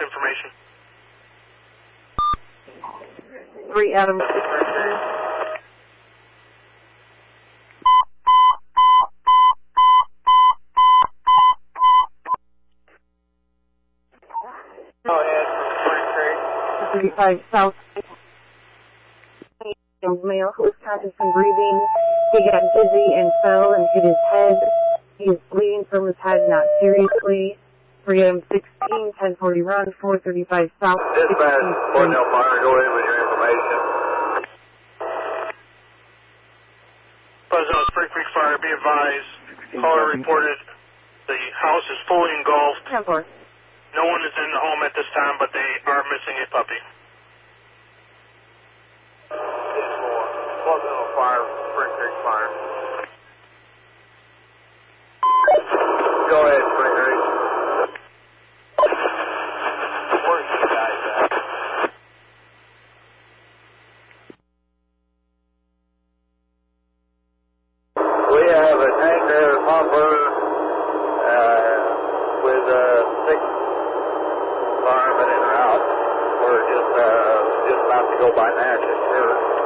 information. 3 Adams. Go ahead, Spring Creek. 35 South. Male who was conscious and breathing. He got dizzy and fell and hit his head. He is bleeding from his head, not seriously. 3M 16, 1040 run, 435 South. Dispatch, Cornell Fire, go ahead with your information. President Spring Creek Fire, be advised. Caller reported the house is fully engulfed. 10-4. No one is in the home at this time, but they are missing a puppy. 10-4, Cornell Fire, Spring Creek Fire. Go ahead, Spring Creek. Where's the guys at? We have a tanker pumper with 6 firemen en route. We're just about to go by Nash, sure.